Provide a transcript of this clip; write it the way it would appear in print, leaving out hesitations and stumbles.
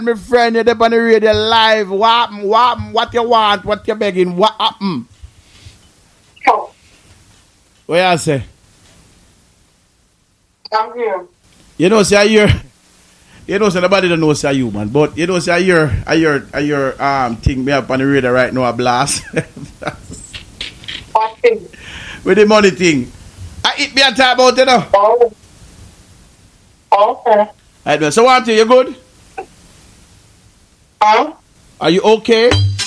My friend, you're up on the radio live. What you want? What you begging? What happen? Oh, What you say? I'm here. You know, say you're. You know, say nobody don't know say you, man. But you know, say your thing me up on the radio right now a blast. What thing? With the money thing. I eat me a talk about it now. Oh. Okay. Right, so what you good? Huh? Are you okay?